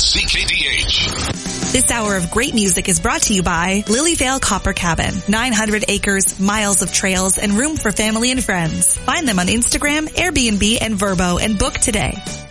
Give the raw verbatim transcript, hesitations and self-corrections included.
C K D H. This hour of great music is brought to you by Lilyvale Copper Cabin. nine hundred acres, miles of trails, and room for family and friends. Find them on Instagram, Airbnb, and Vrbo and book today.